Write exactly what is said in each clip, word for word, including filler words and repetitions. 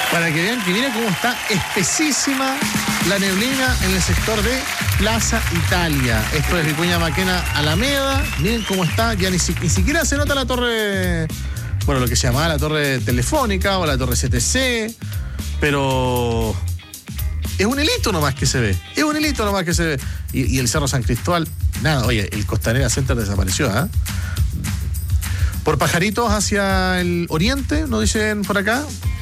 Para que vean que miren cómo está espesísima la neblina en el sector de Plaza Italia. Esto es Vicuña Maquena Alameda. Miren cómo está, ya ni, si, ni siquiera se nota la torre, bueno, lo que se llamaba la torre telefónica o la torre C T C, pero es un hilito nomás que se ve, es un hilito nomás que se ve. Y, y el Cerro San Cristóbal, nada, oye, el Costanera Center desapareció, ¿ah? ¿eh? Por Pajaritos hacia el oriente, nos dicen por acá,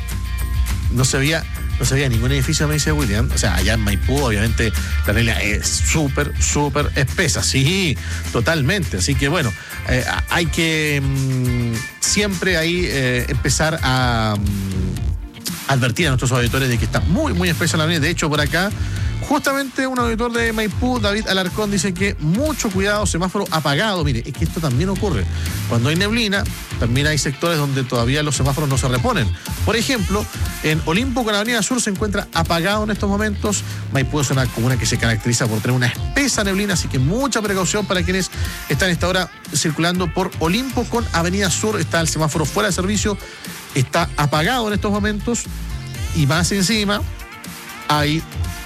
no se veía, no se veía ningún edificio, me dice William. O sea, allá en Maipú, obviamente, la neblina es súper, súper espesa. Sí, totalmente. Así que, bueno, eh, hay que mmm, siempre ahí eh, empezar a mmm, advertir a nuestros auditores de que está muy, muy espesa la neblina. De hecho, por acá, justamente un auditor de Maipú, David Alarcón, dice que mucho cuidado, semáforo apagado. Mire, es que esto también ocurre. Cuando hay neblina, también hay sectores donde todavía los semáforos no se reponen. Por ejemplo, en Olimpo con Avenida Sur se encuentra apagado en estos momentos. Maipú es una comuna que se caracteriza por tener una espesa neblina, así que mucha precaución para quienes están a esta hora circulando por Olimpo con Avenida Sur. Está el semáforo fuera de servicio, está apagado en estos momentos y más encima hay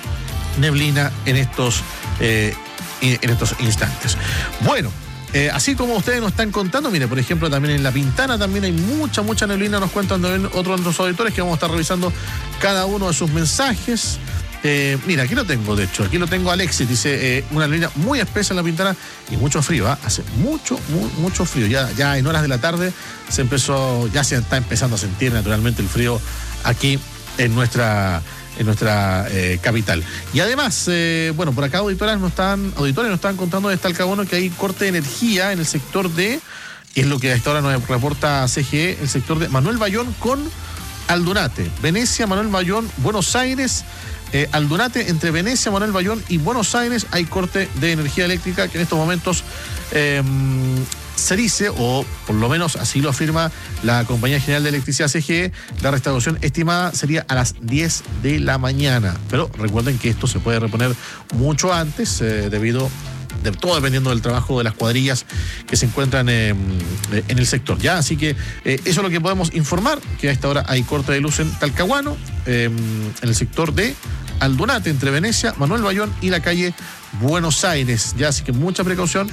neblina en estos, eh, en estos instantes. Bueno, eh, así como ustedes nos están contando, mire, por ejemplo, también en La Pintana también hay mucha, mucha neblina, nos cuentan también otros de nuestros auditores que vamos a estar revisando cada uno de sus mensajes. Eh, mira, aquí lo tengo, de hecho, aquí lo tengo Alexis, dice, eh, una neblina muy espesa en La Pintana y mucho frío, ¿eh? Hace mucho, muy, mucho frío, ya, ya en horas de la tarde se empezó, ya se está empezando a sentir naturalmente el frío aquí en nuestra... en nuestra eh, capital. Y además, eh, bueno, por acá auditoras nos están, auditores nos están contando desde Talcahuano que hay corte de energía en el sector de, es lo que a esta hora nos reporta C G E, el sector de Manuel Bayón con Aldunate. Venecia, Manuel Bayón, Buenos Aires, eh, Aldunate, entre Venecia, Manuel Bayón y Buenos Aires hay corte de energía eléctrica que en estos momentos eh, se dice, o por lo menos así lo afirma la Compañía General de Electricidad C G E, la restauración estimada sería a las diez de la mañana. Pero recuerden que esto se puede reponer mucho antes, eh, debido, de todo dependiendo del trabajo de las cuadrillas que se encuentran eh, en el sector. Ya, así que eh, eso es lo que podemos informar, que a esta hora hay corte de luz en Talcahuano, eh, en el sector de Aldunate, entre Venecia, Manuel Bayón y la calle Buenos Aires. Ya, así que mucha precaución,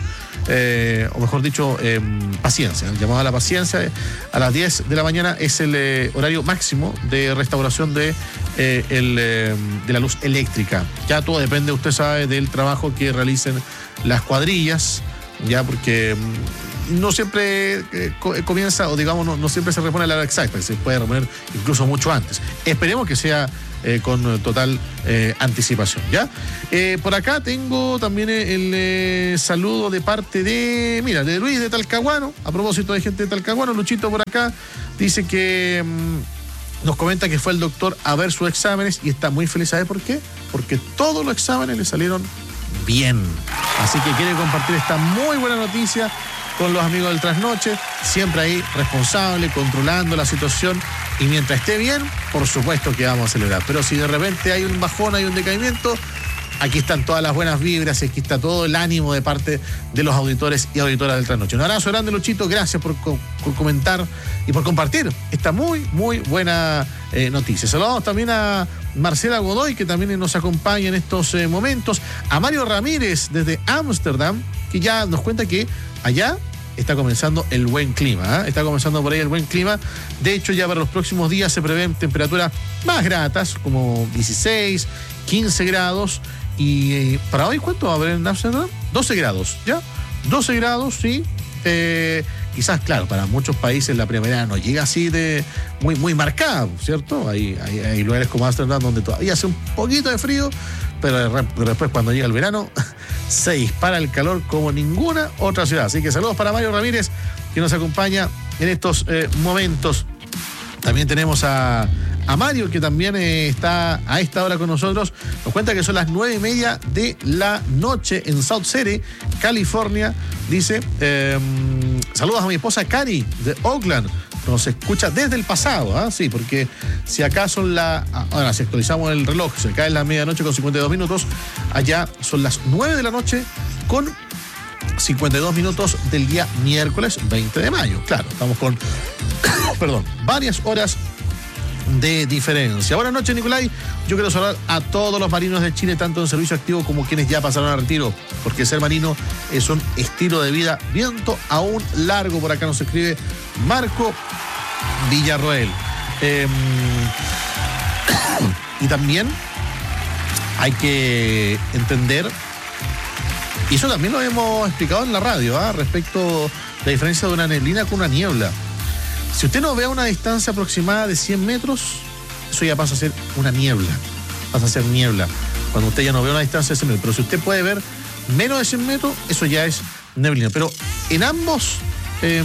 eh, o mejor dicho, eh, paciencia. El llamado a la paciencia a las diez de la mañana es el eh, horario máximo de restauración de, eh, el, eh, de la luz eléctrica. Ya todo depende, usted sabe, del trabajo que realicen las cuadrillas, ya, porque no siempre eh, comienza, o digamos, no, no siempre se repone a la hora exacta, se puede reponer incluso mucho antes. Esperemos que sea Eh, con total eh, anticipación, ¿ya? Eh, por acá tengo también el eh, saludo de parte de, mira, de Luis de Talcahuano, a propósito de gente de Talcahuano. Luchito por acá dice que mmm, nos comenta que fue el doctor a ver sus exámenes y está muy feliz. ¿Sabe por qué? Porque todos los exámenes le salieron bien. Así que quiere compartir esta muy buena noticia con los amigos del Trasnoche, siempre ahí responsable, controlando la situación, y mientras esté bien, por supuesto que vamos a celebrar. Pero si de repente hay un bajón, hay un decaimiento, aquí están todas las buenas vibras y aquí está todo el ánimo de parte de los auditores y auditoras del Trasnoche. Un abrazo grande, Luchito, gracias por, por comentar y por compartir esta muy, muy buena eh, noticia. Saludamos también a Marcela Godoy, que también nos acompaña en estos eh, momentos, a Mario Ramírez desde Ámsterdam, que ya nos cuenta que allá está comenzando el buen clima, ¿eh? Está comenzando por ahí el buen clima. De hecho, ya para los próximos días se prevén temperaturas más gratas, como dieciséis, quince grados. Y para hoy, ¿cuánto va a haber en Ámsterdam? doce grados, ¿ya? doce grados, sí. Eh, quizás, claro, para muchos países la primavera no llega así de muy, muy marcada, ¿cierto? Hay, hay, hay lugares como Ámsterdam donde todavía hace un poquito de frío, pero después cuando llega el verano se dispara el calor como ninguna otra ciudad. Así que saludos para Mario Ramírez, que nos acompaña en estos eh, momentos. También tenemos a, a Mario, que también eh, está a esta hora con nosotros. Nos cuenta que son las nueve y media de la noche en South City, California. Dice, eh, saludos a mi esposa Cari de Oakland. Nos escucha desde el pasado, ¿ah? ¿eh? Sí, porque si acá son la... Ahora, si actualizamos el reloj, se cae la medianoche con cincuenta y dos minutos, allá son las nueve de la noche con cincuenta y dos minutos del día miércoles veinte de mayo. Claro, estamos con, perdón, varias horas de diferencia. Buenas noches, Nicolai. Yo quiero saludar a todos los marinos de Chile, tanto en servicio activo como quienes ya pasaron a retiro, porque ser marino es un estilo de vida. Viento aún largo, por acá nos escribe Marco Villarroel. Eh, y también hay que entender, y eso también lo hemos explicado en la radio, ¿eh? respecto a la diferencia de una neblina con una niebla. Si usted no ve a una distancia aproximada de cien metros, eso ya pasa a ser una niebla. Pasa a ser niebla. Cuando usted ya no ve a una distancia de cien metros. Pero si usted puede ver menos de cien metros, eso ya es neblina. Pero en ambos, eh,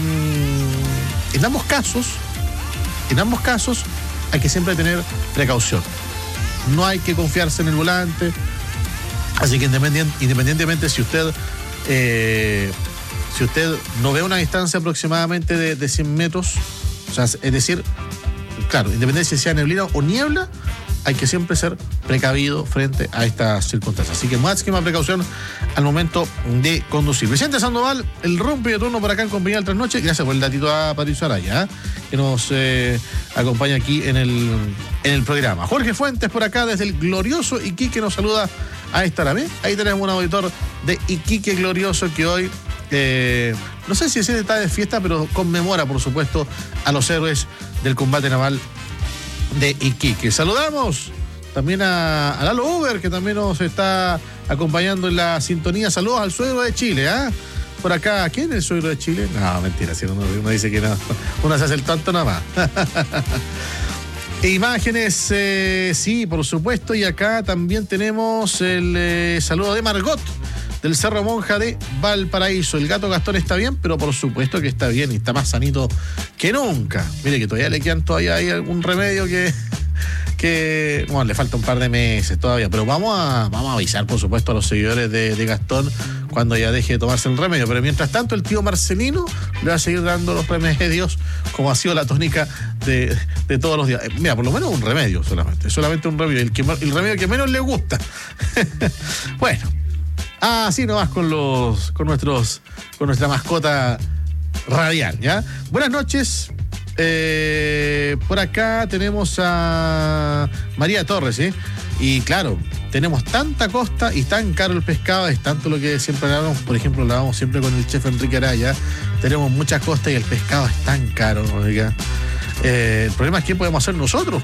en ambos casos, en ambos casos, hay que siempre tener precaución. No hay que confiarse en el volante. Así que independient, independientemente si usted... Eh, si usted no ve una distancia aproximadamente de, de cien metros, o sea, es decir, claro, independientemente si sea neblina o niebla, hay que siempre ser precavido frente a estas circunstancias. Así que máxima precaución al momento de conducir. Vicente Sandoval, el rompe de turno por acá en compañía del Trasnoche. Gracias por el datito a Patricio Araya, ¿eh? que nos eh, acompaña aquí en el, en el programa. Jorge Fuentes por acá desde el glorioso Iquique nos saluda a esta hora. ¿eh? Ahí tenemos un auditor de Iquique glorioso que hoy... Eh, no sé si está de fiesta, pero conmemora, por supuesto, a los héroes del combate naval de Iquique. Saludamos también a, a Lalo Uber, que también nos está acompañando en la sintonía. Saludos al suegro de Chile, ¿ah? ¿eh? Por acá, ¿quién es el suegro de Chile? No, mentira, si uno, uno dice que no, uno se hace el tonto nada más. E imágenes, eh, sí, por supuesto, y acá también tenemos el eh, saludo de Margot, del Cerro Monja de Valparaíso. El gato Gastón está bien, pero por supuesto que está bien y está más sanito que nunca. Mire que todavía le quedan todavía hay algún remedio que, que bueno, le falta un par de meses todavía, pero vamos a, vamos a avisar, por supuesto, a los seguidores de, de Gastón cuando ya deje de tomarse el remedio. Pero mientras tanto, el tío Marcelino le va a seguir dando los remedios como ha sido la tónica de, de todos los días. Eh, mira, por lo menos un remedio solamente, solamente un remedio, el, que, el remedio que menos le gusta. Bueno. Ah, sí, nomás con los, con nuestros, con nuestra mascota radial, ¿ya? Buenas noches. Eh, por acá tenemos a María Torres, ¿eh? Y claro, tenemos tanta costa y tan caro el pescado, es tanto lo que siempre hablamos, por ejemplo, lo hablamos siempre con el chef Enrique Araya. Tenemos mucha costa y el pescado es tan caro, oiga. Eh, el problema es qué podemos hacer nosotros,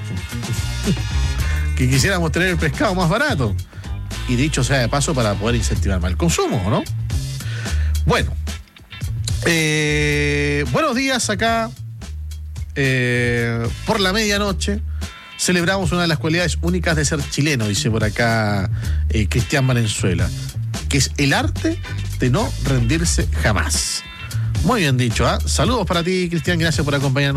que quisiéramos tener el pescado más barato. Y dicho sea de paso, para poder incentivar más el consumo, ¿no? Bueno, eh, buenos días acá. Eh, por la medianoche celebramos una de las cualidades únicas de ser chileno, dice por acá eh, Cristian Valenzuela, que es el arte de no rendirse jamás. Muy bien dicho, ¿eh? Saludos para ti, Cristian, gracias por acompañarnos.